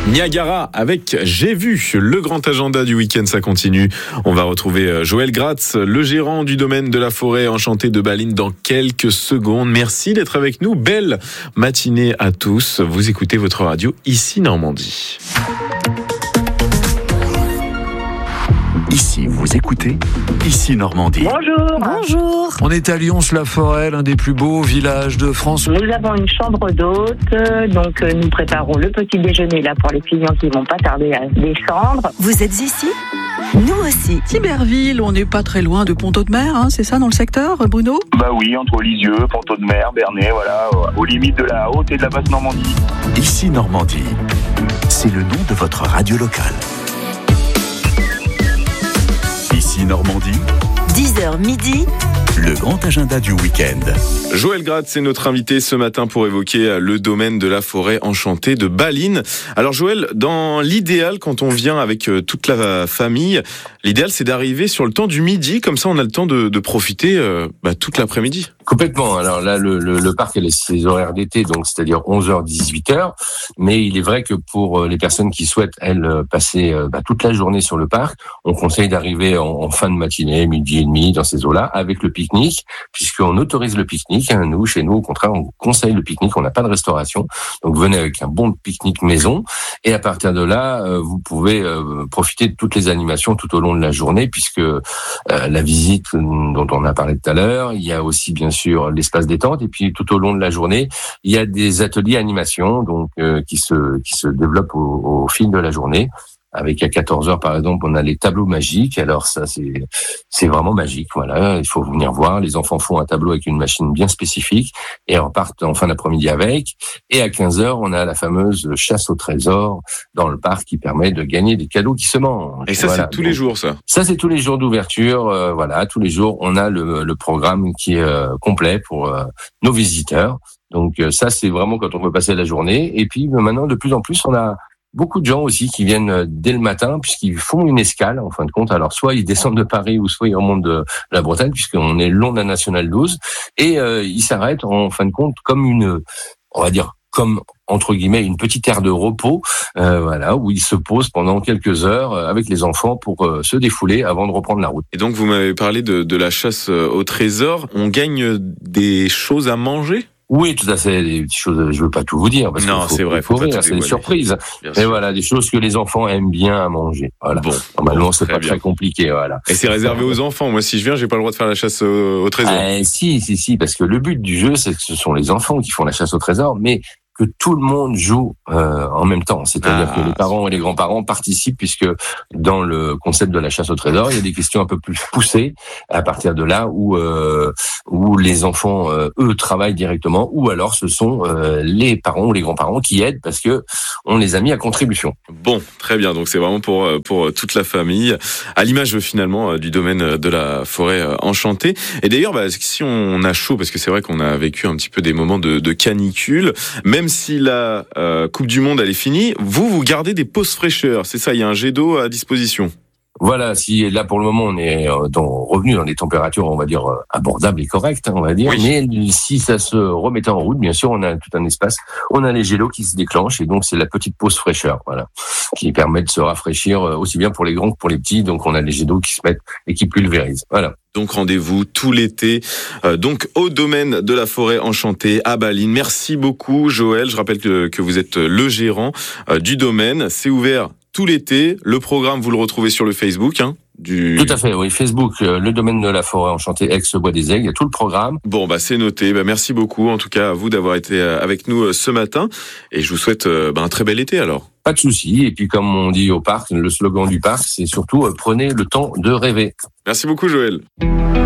Niagara avec J'ai vu. Le grand agenda du week-end, ça continue. On va retrouver Joël Gratz, le gérant du domaine de la forêt enchantée de Baline, dans quelques secondes. Merci d'être avec nous. Belle matinée à tous. Vous écoutez votre radio Ici Normandie. Ici, vous écoutez Ici Normandie. Bonjour. Bonjour. On est à Lyons-la-Forêt, l'un des plus beaux villages de France. Nous avons une chambre d'hôte, donc nous préparons le petit déjeuner là pour les clients qui vont pas tarder à descendre. Vous êtes ici ? Nous aussi. Thiberville, on n'est pas très loin de Pontaud-de-Mer, c'est ça dans le secteur, Bruno ? Bah oui, entre Lisieux, Pontaud-de-Mer, Bernay, voilà, aux limites de la haute et de la basse Normandie. Ici Normandie, c'est le nom de votre radio locale. Ici Normandie, 10h midi, le grand agenda du week-end. Joël Gratz, c'est notre invité ce matin pour évoquer le domaine de la forêt enchantée de Baline. Alors Joël, dans l'idéal, quand on vient avec toute la famille, l'idéal c'est d'arriver sur le temps du midi, comme ça on a le temps de profiter toute l'après-midi. Complètement. Alors là, le parc a ses horaires d'été, donc c'est-à-dire 11h, 18h. Mais il est vrai que pour les personnes qui souhaitent, elles, passer toute la journée sur le parc, on conseille d'arriver en fin de matinée, midi et demi, dans ces eaux-là, avec le pique-nique, puisqu'on autorise le pique-nique. Nous, chez nous, au contraire, on conseille le pique-nique. On n'a pas de restauration. Donc venez avec un bon pique-nique maison. Et à partir de là, vous pouvez profiter de toutes les animations tout au long de la journée, puisque la visite dont on a parlé tout à l'heure, il y a aussi bien sûr l'espace détente, et puis tout au long de la journée, il y a des ateliers animation donc qui se développent au fil de la journée. Avec à 14h par exemple, on a les tableaux magiques. Alors ça c'est vraiment magique, voilà, il faut venir voir. Les enfants font un tableau avec une machine bien spécifique et repartent en fin d'après-midi avec. Et à 15h, on a la fameuse chasse au trésor dans le parc qui permet de gagner des cadeaux qui se mangent. Et ça c'est tous les jours ça. Ça c'est tous les jours d'ouverture, voilà, tous les jours on a le programme qui est complet pour nos visiteurs. Donc ça c'est vraiment quand on peut passer la journée. Et puis maintenant de plus en plus on a beaucoup de gens aussi qui viennent dès le matin puisqu'ils font une escale en fin de compte. Alors soit ils descendent de Paris ou soit ils remontent de la Bretagne puisqu'on est le long de la Nationale 12 et ils s'arrêtent en fin de compte comme comme entre guillemets une petite aire de repos, voilà, où ils se posent pendant quelques heures avec les enfants pour se défouler avant de reprendre la route. Et donc vous m'avez parlé de la chasse au trésor. On gagne des choses à manger ? Oui, tout à fait. Des choses, je veux pas tout vous dire parce non, c'est vrai, faut pas tout c'est des surprises. Mais voilà, des choses que les enfants aiment bien à manger. Voilà. Bon, normalement, c'est pas très compliqué, voilà. Et c'est réservé aux enfants. Moi, si je viens, j'ai pas le droit de faire la chasse au trésor. Si, parce que le but du jeu, c'est que ce sont les enfants qui font la chasse au trésor, mais que tout le monde joue en même temps. C'est-à-dire que les parents et les grands-parents participent puisque dans le concept de la chasse au trésor, il y a des questions un peu plus poussées à partir de là où les enfants, eux, travaillent directement ou alors ce sont les parents ou les grands-parents qui aident parce que on les a mis à contribution. Bon, très bien. Donc c'est vraiment pour toute la famille, à l'image finalement du domaine de la forêt enchantée. Et d'ailleurs, si on a chaud, parce que c'est vrai qu'on a vécu un petit peu des moments de canicule, même si la Coupe du Monde elle est finie, vous gardez des pauses fraîcheur, c'est ça, il y a un jet d'eau à disposition. Voilà, si là pour le moment on est revenu dans des températures on va dire abordables et correctes, on va dire, oui. Mais si ça se remettait en route, bien sûr on a tout un espace, on a les jets d'eau qui se déclenchent et donc c'est la petite pause fraîcheur, voilà, qui permet de se rafraîchir aussi bien pour les grands que pour les petits, donc on a les jets d'eau qui se mettent et qui pulvérisent, voilà. Donc rendez-vous tout l'été donc au domaine de la forêt enchantée à Baline. Merci beaucoup Joël, je rappelle que vous êtes le gérant du domaine, c'est ouvert tout l'été. Le programme, vous le retrouvez sur le Facebook. Tout à fait, oui. Facebook, le domaine de la forêt enchantée, ex-Bois des Aigles, il y a tout le programme. Bon, c'est noté. Merci beaucoup, en tout cas, à vous d'avoir été avec nous ce matin. Et je vous souhaite un très bel été, alors. Pas de souci. Et puis, comme on dit au parc, le slogan du parc, c'est surtout prenez le temps de rêver. Merci beaucoup, Joël.